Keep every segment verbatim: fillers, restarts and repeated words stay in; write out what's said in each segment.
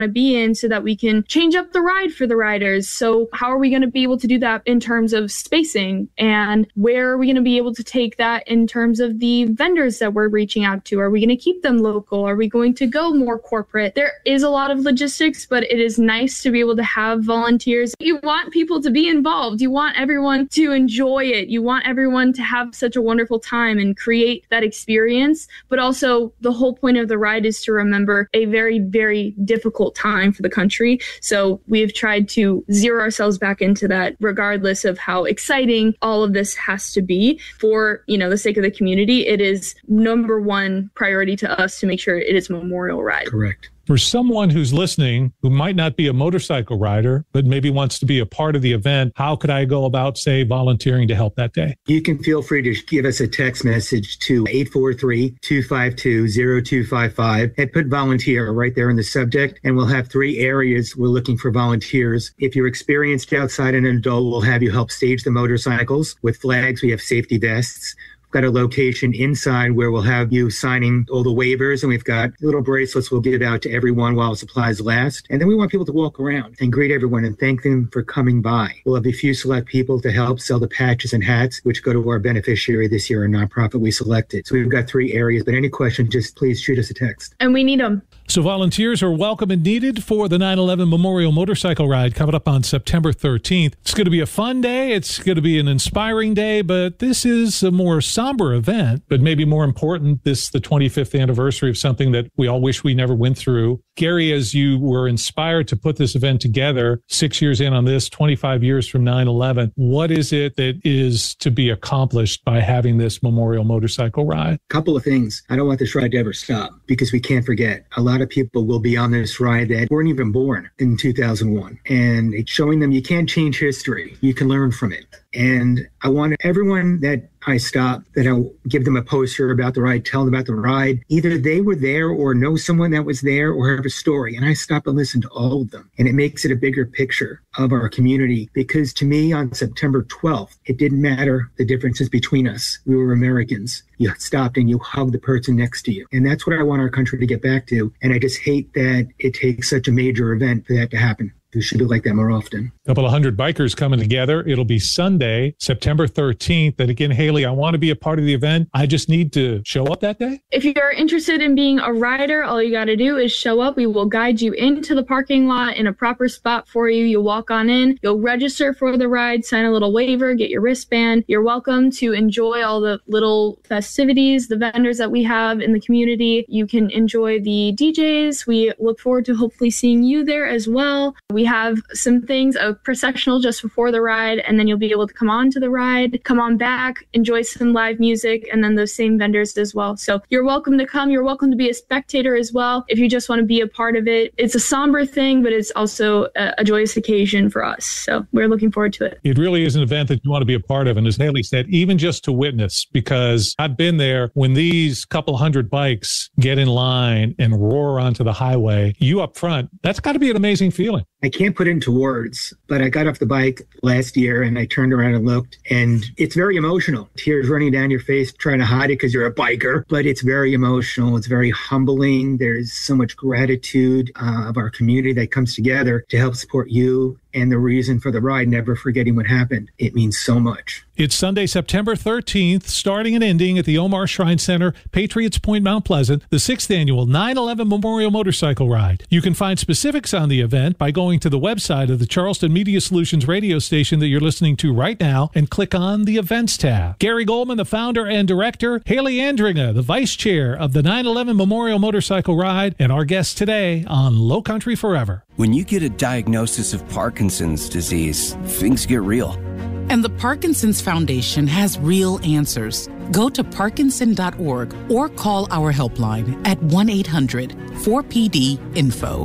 to be in so that we can change up the ride for the riders. So how are we going to be able to do that in terms of spacing? And where are we going to be able to take that in terms of the vendors that we're reaching out to? Are we going to keep them local? Are we going to go more corporate? There is a lot of logistics, but it is nice to be able to have volunteers. You want people to be involved. You want everyone to enjoy it. You want everyone to have such a wonderful time and create that experience. But also the whole point of the ride is to remember a very, very difficult time for the country. So we have tried to zero ourselves back into that, regardless of how exciting all of this has to be. For, you know, the sake of the community, it is number one priority to us to make sure it is a memorial ride. Correct. For someone who's listening who might not be a motorcycle rider, but maybe wants to be a part of the event, how could I go about, say, volunteering to help that day? You can feel free to give us a text message to eight four three, two five two, zero two five five and put volunteer right there in the subject. And we'll have three areas we're looking for volunteers. If you're experienced outside and an adult, we'll have you help stage the motorcycles with flags. We have safety vests. Got a location inside where we'll have you signing all the waivers, and we've got little bracelets we'll give out to everyone while supplies last. And then we want people to walk around and greet everyone and thank them for coming by. We'll have a few select people to help sell the patches and hats, which go to our beneficiary this year, a nonprofit we selected. So we've got three areas, but any question, just please shoot us a text. And we need them. So volunteers are welcome and needed for the nine eleven Memorial Motorcycle Ride coming up on September thirteenth. It's going to be a fun day. It's going to be an inspiring day, but this is a more somber event. But maybe more important, this is the twenty-fifth anniversary of something that we all wish we never went through. Gary, as you were inspired to put this event together, six years in on this, twenty-five years from nine eleven, what is it that is to be accomplished by having this Memorial Motorcycle Ride? A couple of things. I don't want this ride to ever stop because we can't forget. A lot of people will be on this ride that weren't even born in two thousand one. And it's showing them you can't change history. You can learn from it. And I want everyone that I stop, that I'll give them a poster about the ride, tell them about the ride. Either they were there or know someone that was there or have a story. And I stop and listen to all of them. And it makes it a bigger picture of our community. Because to me, on September twelfth, it didn't matter the differences between us. We were Americans. You stopped and you hugged the person next to you. And that's what I want our country to get back to. And I just hate that it takes such a major event for that to happen. It should be like that more often. A couple of hundred bikers coming together. It'll be Sunday, September thirteenth. And again, Haley, I want to be a part of the event. I just need to show up that day. If you're interested in being a rider, all you got to do is show up. We will guide you into the parking lot in a proper spot for you. You'll walk on in. You'll register for the ride, sign a little waiver, get your wristband. You're welcome to enjoy all the little festivities, the vendors that we have in the community. You can enjoy the D Js. We look forward to hopefully seeing you there as well. We have some things, a processional just before the ride, and then you'll be able to come on to the ride, come on back, enjoy some live music, and then those same vendors as well. So you're welcome to come. You're welcome to be a spectator as well if you just want to be a part of it. It's a somber thing, but it's also a, a joyous occasion for us. So we're looking forward to it. It really is an event that you want to be a part of. And as Haley said, even just to witness, because I've been there when these couple hundred bikes get in line and roar onto the highway, you up front, that's got to be an amazing feeling. I can't put it into words, but I got off the bike last year and I turned around and looked, and it's very emotional. Tears running down your face, trying to hide it because you're a biker, but it's very emotional. It's very humbling. There's so much gratitude uh, of our community that comes together to help support you and the reason for the ride, never forgetting what happened. It means so much. It's Sunday, September thirteenth, starting and ending at the Omar Shrine Center, Patriots Point, Mount Pleasant, the sixth annual nine eleven Memorial Motorcycle Ride. You can find specifics on the event by going to the website of the Charleston Media Solutions radio station that you're listening to right now and click on the Events tab. Gary Goldman, the founder and director, Haley Andringa, the vice chair of the nine eleven Memorial Motorcycle Ride, and our guest today on Low Country Forever. When you get a diagnosis of Parkinson's disease, things get real. And the Parkinson's Foundation has real answers. Go to Parkinson dot org or call our helpline at one eight hundred four P D info.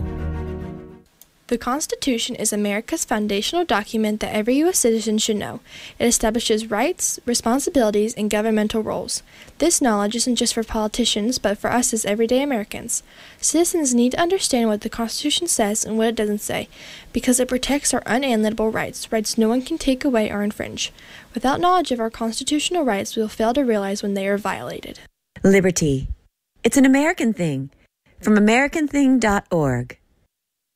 The Constitution is America's foundational document that every U S citizen should know. It establishes rights, responsibilities, and governmental roles. This knowledge isn't just for politicians, but for us as everyday Americans. Citizens need to understand what the Constitution says and what it doesn't say, because it protects our unalienable rights, rights no one can take away or infringe. Without knowledge of our constitutional rights, we will fail to realize when they are violated. Liberty. It's an American thing. From American thing dot org.